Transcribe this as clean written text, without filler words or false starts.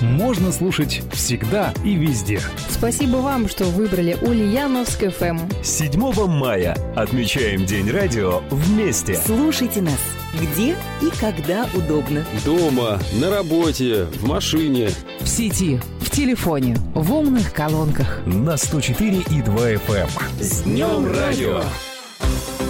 можно слушать всегда и везде. Спасибо вам, что выбрали Ульяновск ФМ. 7 мая отмечаем День радио вместе. Слушайте нас где и когда удобно. Дома, на работе, в машине. В сети, в телефоне, в умных колонках. На 104,2 FM. С Днем радио!